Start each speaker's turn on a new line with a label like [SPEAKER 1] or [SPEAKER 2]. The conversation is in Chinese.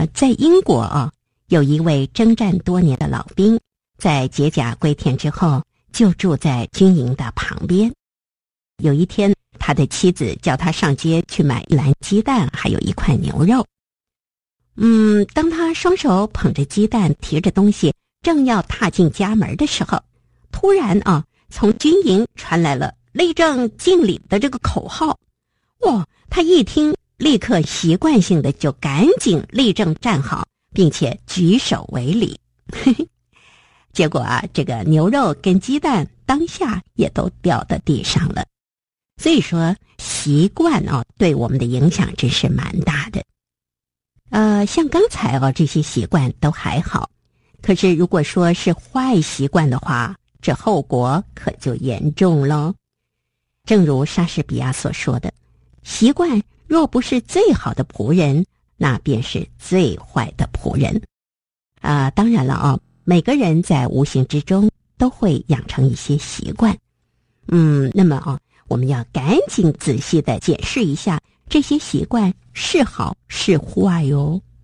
[SPEAKER 1] 在英国有一位征战多年的老兵，在解甲归田之后，就住在军营的旁边。有一天，他的妻子叫他上街去买一篮鸡蛋，还有一块牛肉。当他双手捧着鸡蛋，提着东西，正要踏进家门的时候，突然从军营传来了立正敬礼的这个口号。他一听，立刻习惯性的就赶紧立正站好，并且举手为礼。结果这个牛肉跟鸡蛋当下也都掉到地上了。所以说习惯对我们的影响真是蛮大的。像刚才这些习惯都还好，可是如果说是坏习惯的话，这后果可就严重了。正如莎士比亚所说的，习惯若不是最好的仆人，那便是最坏的仆人。当然了每个人在无形之中都会养成一些习惯。那么我们要赶紧仔细的检视一下这些习惯是好是坏哟。